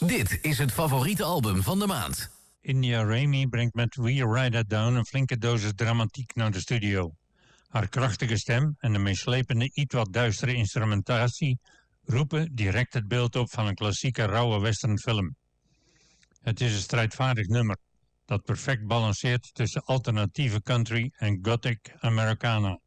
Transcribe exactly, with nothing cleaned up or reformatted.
Dit is het favoriete album van de maand. India Raymi brengt met We Write That Down een flinke dosis dramatiek naar de studio. Haar krachtige stem en de meeslepende, iets wat duistere instrumentatie roepen direct het beeld op van een klassieke rauwe westernfilm. Het is een strijdvaardig nummer dat perfect balanceert tussen alternatieve country en gothic Americana.